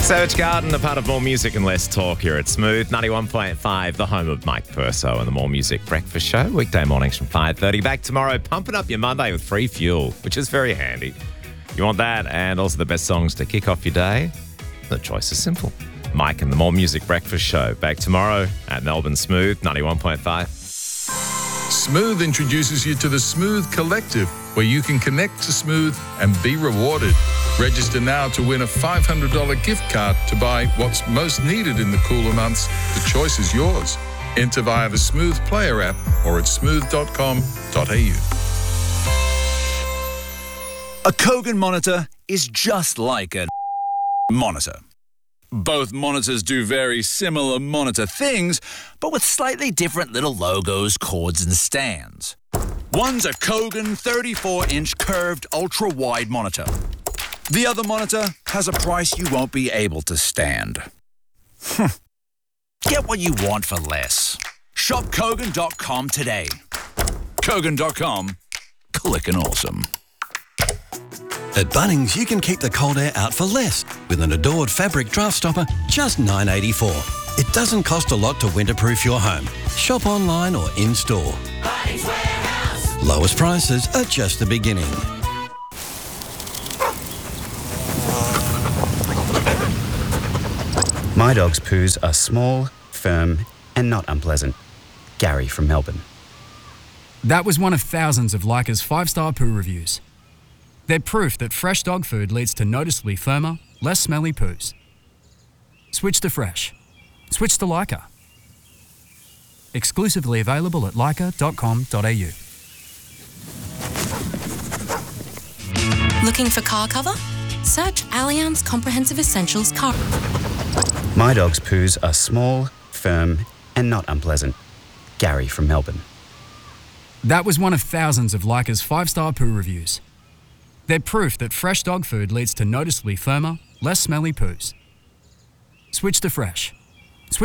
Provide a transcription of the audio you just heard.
Savage Garden, a part of More Music and Less Talk here at Smooth 91.5, the home of Mike Perso and the More Music Breakfast Show. Weekday mornings from 5:30. Back tomorrow, pumping up your Monday with free fuel, which is very handy. You want that and also the best songs to kick off your day? The choice is simple. Mike and the More Music Breakfast Show. Back tomorrow at Melbourne Smooth 91.5. Smooth introduces you to the Smooth Collective, where you can connect to Smooth and be rewarded. Register now to win a $500 gift card to buy what's most needed in the cooler months. The choice is yours. Enter via the Smooth Player app or at smooth.com.au. A Kogan monitor is just like a monitor. Both monitors do very similar monitor things, but with slightly different little logos, cords, and stands. One's a Kogan 34-inch curved ultra-wide monitor. The other monitor has a price you won't be able to stand. Get what you want for less. Shop Kogan.com today. Kogan.com. Clickin' awesome. At Bunnings, you can keep the cold air out for less with an Adored fabric draft stopper, just $9.84. It doesn't cost a lot to winterproof your home. Shop online or in-store. Bunnings Warehouse. Lowest prices are just the beginning. My dog's poos are small, firm, and not unpleasant. Gary from Melbourne. That was one of thousands of Leica's 5-star poo reviews. They're proof that fresh dog food leads to noticeably firmer, less smelly poos. Switch to fresh. Switch to Leica. Exclusively available at leica.com.au. Looking for car cover? Search Allianz Comprehensive Essentials Car. My dog's poos are small, firm, and not unpleasant. Gary from Melbourne. That was one of thousands of Leica's 5-star poo reviews. They're proof that fresh dog food leads to noticeably firmer, less smelly poos. Switch to fresh.